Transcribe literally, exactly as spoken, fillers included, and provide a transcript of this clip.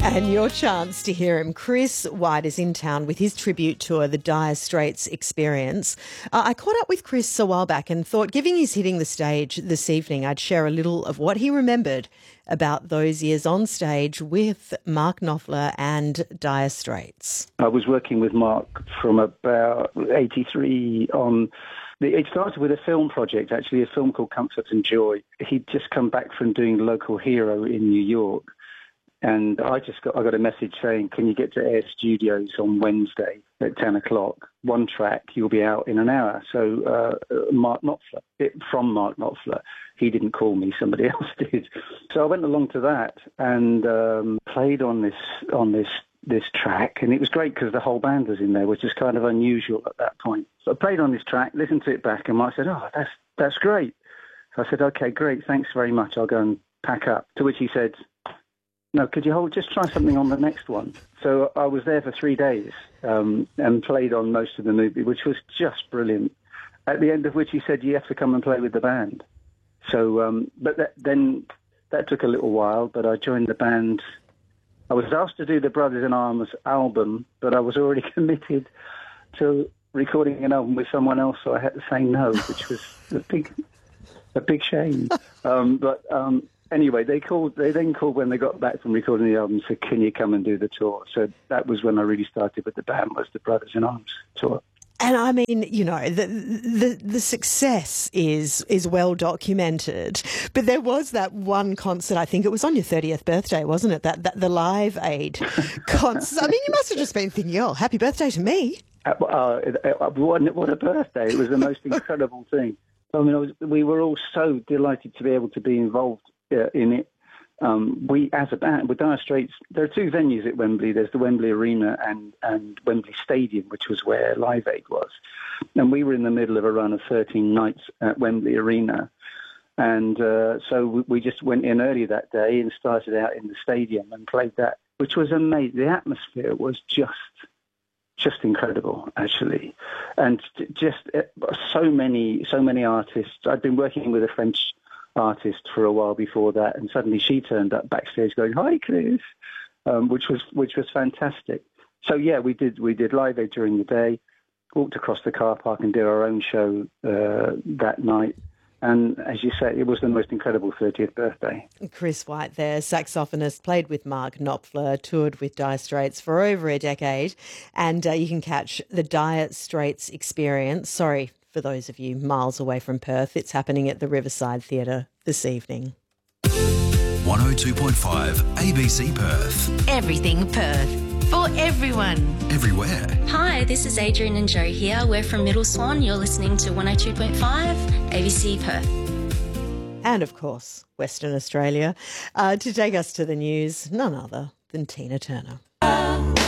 And your chance to hear him. Chris White is in town with his tribute tour, The Dire Straits Experience. Uh, I caught up with Chris a while back and thought, given he's hitting the stage this evening, I'd share a little of what he remembered about those years on stage with Mark Knopfler and Dire Straits. I was working with Mark from about eighty-three on... It started with a film project, actually, a film called Comfort and Joy. He'd just come back from doing Local Hero in New York. And I just got I got a message saying, can you get to Air Studios on Wednesday at ten o'clock? One track, you'll be out in an hour. So uh, Mark Knopfler, it, from Mark Knopfler, he didn't call me, somebody else did. So I went along to that and um, played on this on this this track. And it was great because the whole band was in there, which is kind of unusual at that point. So I played on this track, listened to it back, and Mark said, oh, that's, that's great. So I said, okay, great, thanks very much. I'll go and pack up. To which he said, no, could you hold, just try something on the next one? So I was there for three days um, and played on most of the movie, which was just brilliant. At the end of which he said, you have to come and play with the band. So, um, but that, then that took a little while, but I joined the band. I was asked to do the Brothers in Arms album, but I was already committed to recording an album with someone else, so I had to say no, which was a big, a big shame. Um, but um, Anyway, they called. They then called when they got back from recording the album and said, can you come and do the tour? So that was when I really started with the band, was the Brothers in Arms tour. And I mean, you know, the the the success is is well documented. But there was that one concert, I think it was on your thirtieth birthday, wasn't it? That, that the Live Aid concert. I mean, you must have just been thinking, oh, happy birthday to me. Uh, uh, what, what a birthday. It was the most incredible thing. I mean, I was, we were all so delighted to be able to be involved Uh, in it. Um, we, as a band, with Dire Straits, there are two venues at Wembley. There's the Wembley Arena and, and Wembley Stadium, which was where Live Aid was. And we were in the middle of a run of thirteen nights at Wembley Arena. And uh, so we, we just went in early that day and started out in the stadium and played that, which was amazing. The atmosphere was just, just incredible, actually. And just uh, so many, so many artists. I'd been working with a French artist for a while before that, and suddenly she turned up backstage going, "Hi, Chris," um, which was which was fantastic. So yeah, we did we did Live Aid during the day, walked across the car park and did our own show uh, that night. And as you say, it was the most incredible thirtieth birthday. Chris White there, saxophonist, played with Mark Knopfler, toured with Dire Straits for over a decade. And uh, you can catch the Dire Straits Experience. Sorry, for those of you miles away from Perth, it's happening at the Riverside Theatre this evening. one oh two point five A B C Perth. Everything Perth. For everyone. Everywhere. Hi, this is Adrian and Joe here. We're from Middle Swan. You're listening to one oh two point five A B C Perth. And, of course, Western Australia. Uh, to take us to the news, none other than Tina Turner.